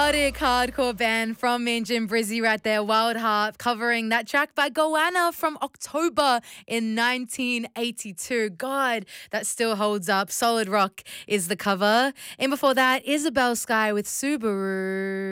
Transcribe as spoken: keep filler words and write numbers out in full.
melodic hardcore band from me and Jim Brizzy right there, Wild Heart, covering that track by Goanna from October in nineteen eighty-two. God, that still holds up. Solid Rock is the cover. And before that, Isabel Sky with Subaru.